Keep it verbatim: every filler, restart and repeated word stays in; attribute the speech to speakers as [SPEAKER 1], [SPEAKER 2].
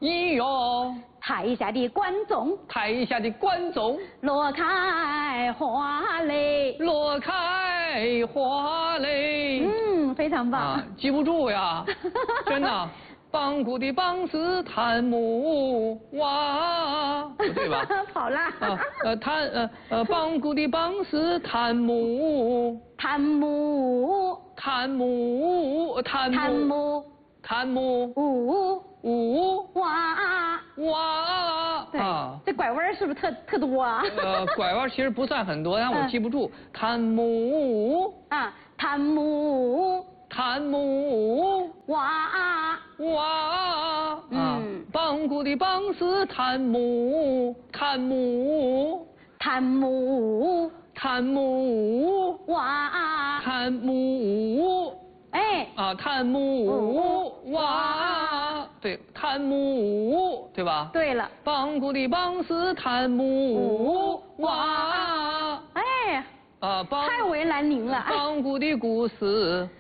[SPEAKER 1] 咿哟。
[SPEAKER 2] 台下的观众，
[SPEAKER 1] 台下的观众，
[SPEAKER 2] 落开花蕾，
[SPEAKER 1] 落开花蕾。
[SPEAKER 2] 嗯，非常棒。
[SPEAKER 1] 啊，记不住呀，真的。邦古的邦是檀木哇，不对吧？
[SPEAKER 2] 跑啦。
[SPEAKER 1] 啊，呃，檀呃呃，邦古的邦是檀木，
[SPEAKER 2] 檀木，
[SPEAKER 1] 檀木，檀木，
[SPEAKER 2] 檀木，
[SPEAKER 1] 檀木，
[SPEAKER 2] 五
[SPEAKER 1] 五
[SPEAKER 2] 哇
[SPEAKER 1] 哇。
[SPEAKER 2] 对，
[SPEAKER 1] 啊，
[SPEAKER 2] 这拐弯是不是特特多啊？
[SPEAKER 1] 呃，拐弯其实不算很多，但我记不住。檀木
[SPEAKER 2] 啊，檀木，
[SPEAKER 1] 檀木
[SPEAKER 2] 哇
[SPEAKER 1] 哇。
[SPEAKER 2] 嗯
[SPEAKER 1] 啊，邦古的邦是檀木，檀木，
[SPEAKER 2] 檀木，
[SPEAKER 1] 檀木，
[SPEAKER 2] 哇
[SPEAKER 1] 檀木。
[SPEAKER 2] 哎
[SPEAKER 1] 啊，檀木哇，对，檀木，对吧？
[SPEAKER 2] 对了，
[SPEAKER 1] 邦古的邦是檀木哇。
[SPEAKER 2] 哎，
[SPEAKER 1] 啊，邦
[SPEAKER 2] 太为难您了。
[SPEAKER 1] 邦古的古是